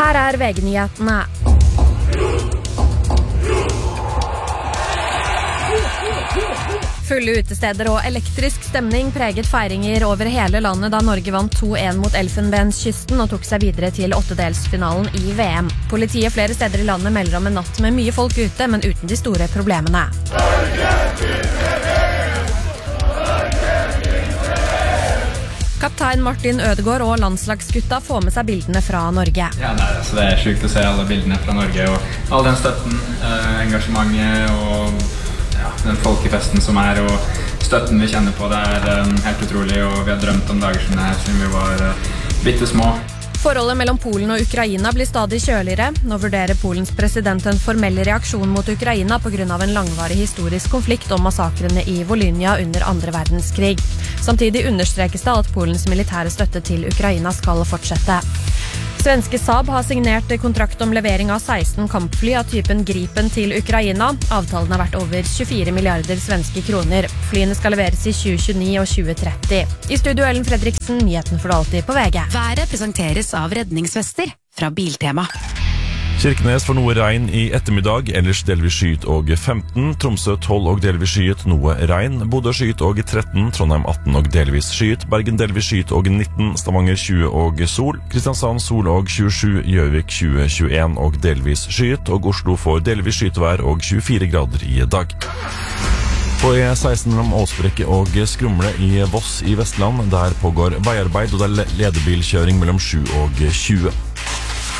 Her VG-nyhetene. Fulle utesteder og elektrisk stemning preget feiringer over hele landet da Norge vant 2-1 mot Elfenbenskysten og tok seg videre til åttedelsfinalen i VM. Politiet flere steder i landet melder om en natt med mye folk ute, men uten de store problemene. Kaptein Martin Ødegaard og landslagsgutta får med seg bildene fra Norge. Ja, det sjukt å se alle bildene fra Norge og all den støtten, engasjementet og den folkefesten som og støtten vi kjenner på. Det helt utrolig, og vi har drømt om dager som det her siden vi var bittesmå. Forholdet mellom Polen og Ukraina blir stadig kjøligere. Nå vurderer Polens president en formell reaksjon mot Ukraina på grunn av en langvarig historisk konflikt om massakrene i Volhynia under andre verdenskrig. Samtidig understrekes det at Polens militære støtte til Ukraina skal fortsette. Svenske Saab har signert kontrakt om levering av 16 kampfly av typen Gripen til Ukraina. Avtalen har vært over 24 milliarder svenske kroner. Flyene skal leveres i 2029 og 2030. I studio Ellen Fredriksen, nyheten for du alltid på VG. Været presenteres av redningsvester fra Biltema. Kirkenes får noe regn i ettermiddag, ellers delvis skyet og 15, Tromsø 12 og delvis skyet, noe regn, Bodø skyet og 13, Trondheim 18 og delvis skyet, Bergen delvis skyet og 19, Stavanger 20 og sol, Kristiansand sol og 27, Gjøvik 20-21 og delvis skyet, og Oslo får delvis skyetevær og 24 grader i dag. På E16 mellom Åsbrekke og Skrumle i Voss i Vestland, der pågår veiarbeid og det ledebilkjøring mellom 7 og 20.